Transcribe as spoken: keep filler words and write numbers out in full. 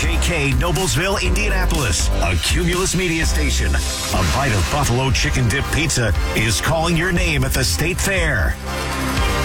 J K, Noblesville, Indianapolis, a Cumulus media station. A bite of Buffalo chicken dip pizza is calling your name at the State Fair.